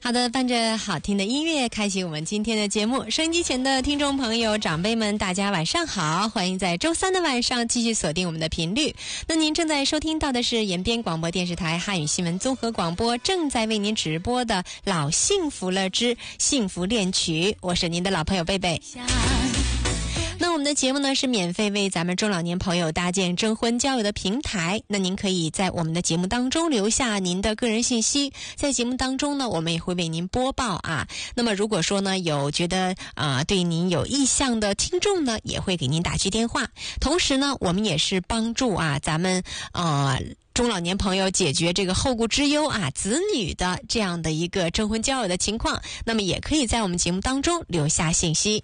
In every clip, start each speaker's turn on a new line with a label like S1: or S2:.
S1: 好的，伴着好听的音乐，开启我们今天的节目。收音机前的听众朋友、长辈们，大家晚上好！欢迎在周三的晚上继续锁定我们的频率。那您正在收听到的是延边广播电视台汉语新闻综合广播正在为您直播的《老幸福了之幸福恋曲》，我是您的老朋友贝贝。那我们的节目呢是免费为咱们中老年朋友搭建征婚交友的平台，那您可以在我们的节目当中留下您的个人信息，在节目当中呢我们也会为您播报啊。那么如果说呢有觉得对您有意向的听众呢，也会给您打去电话。同时呢我们也是帮助咱们中老年朋友解决这个后顾之忧子女的这样的一个征婚交友的情况，那么也可以在我们节目当中留下信息。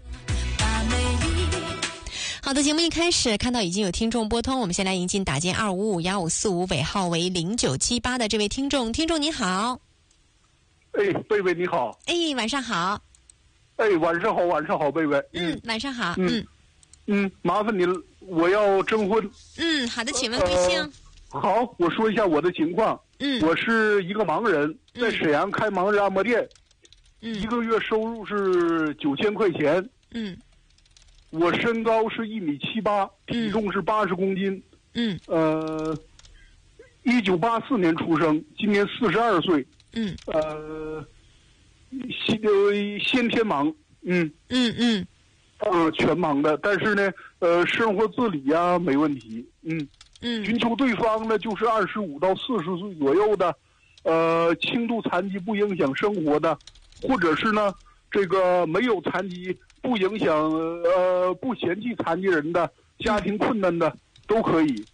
S1: 好的，节目一开始看到已经有听众拨通，我们先来迎进打进255-1545尾号为0978的这位听众。听众你好。
S2: 贝贝你好。
S1: 晚上好。
S2: 晚上好，晚上好，贝贝。
S1: 晚上好。
S2: 麻烦你，我要征婚。
S1: 好的，请问贵姓？
S2: 好，我说一下我的情况。我是一个盲人，在沈阳开盲人按摩店，一个月收入是9000块钱。我身高是1.78米，体重是80公斤。1984年出生，今年42岁。先天盲。全盲的，但是呢，生活自理没问题。寻求对方呢就是25到40岁左右的，轻度残疾不影响生活的，或者是呢这个没有残疾不影响不嫌弃残疾人的，家庭困难的都可以。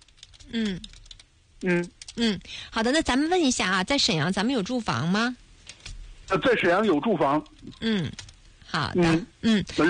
S1: 好的，那咱们问一下在沈阳咱们有住房吗？
S2: 在沈阳有住房。
S1: 好的。